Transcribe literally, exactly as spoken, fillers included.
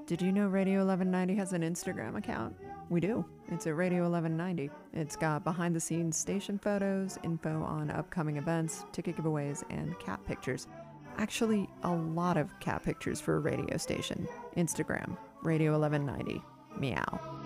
Did you know Radio eleven ninety has an Instagram account? We do. It's at Radio eleven ninety. It's got behind the scenes station photos, info on upcoming events, ticket giveaways, and cat pictures. Actually, a lot of cat pictures for a radio station. Instagram, Radio eleven ninety. Meow.